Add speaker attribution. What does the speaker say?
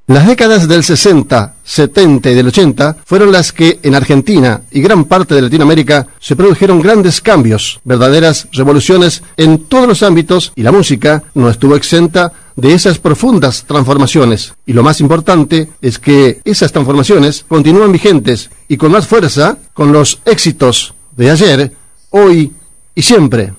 Speaker 1: Las décadas del 60, 70 y del 80 fueron las que en Argentina y gran parte de Latinoamérica se produjeron grandes cambios, verdaderas revoluciones en todos los ámbitos, y la música no estuvo exenta de esas profundas transformaciones. Y lo más importante es que esas transformaciones continúan vigentes y con más fuerza con los éxitos de ayer, hoy y siempre.